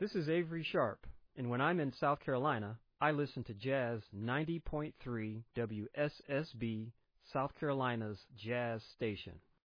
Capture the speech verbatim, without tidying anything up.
This is Avery Sharp, and when I'm in South Carolina, I listen to Jazz ninety point three W S S B, South Carolina's jazz station.